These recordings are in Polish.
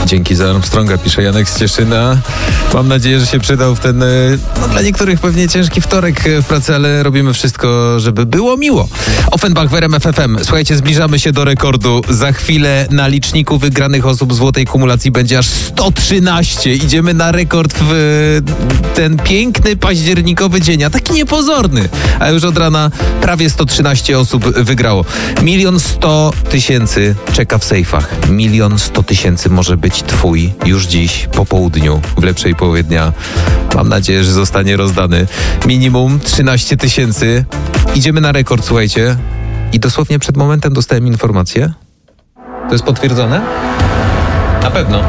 Dzięki za Armstronga, pisze Janek z Cieszyna. Mam nadzieję, że się przydał w ten, dla niektórych pewnie ciężki wtorek w pracy, ale robimy wszystko, żeby było miło. Offenbach w RMF FM. Słuchajcie, zbliżamy się do rekordu. Za chwilę na liczniku wygranych osób złotej kumulacji będzie aż 113. Idziemy na rekord w ten piękny październikowy dzień, a taki niepozorny. A już od rana prawie 113 osób wygrało. 1 100 000 czeka w sejfach. 1 100 000 może być twój już dziś po południu, w lepszej połowie dnia. Mam nadzieję, że zostanie rozdany. Minimum 13 000. Idziemy na rekord, słuchajcie. I dosłownie przed momentem dostałem informację. To jest potwierdzone? Na pewno.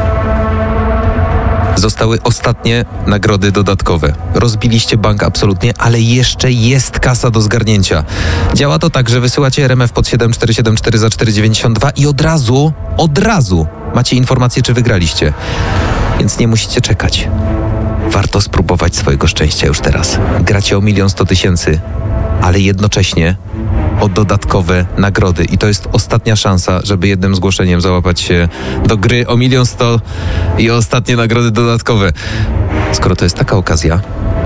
Zostały ostatnie nagrody dodatkowe. Rozbiliście bank absolutnie, ale jeszcze jest kasa do zgarnięcia. Działa to tak, że wysyłacie RMF pod 7474 za 4,92 i od razu macie informację, czy wygraliście. Więc nie musicie czekać. Warto spróbować swojego szczęścia już teraz. Gracie o 1 100 000, ale jednocześnie o dodatkowe nagrody. I to jest ostatnia szansa, żeby jednym zgłoszeniem załapać się do gry o 1 100 000 i o ostatnie nagrody dodatkowe. Skoro to jest taka okazja,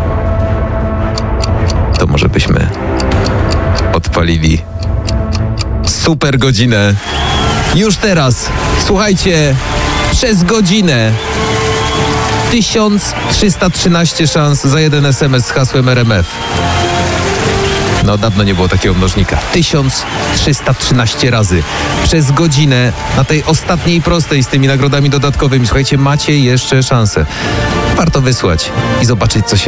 to może byśmy odpalili super godzinę. Już teraz, słuchajcie, przez godzinę 1313 szans za jeden SMS z hasłem RMF. No, dawno nie było takiego mnożnika. 1313 razy przez godzinę na tej ostatniej prostej z tymi nagrodami dodatkowymi. Słuchajcie, macie jeszcze szansę. Warto wysłać i zobaczyć, co się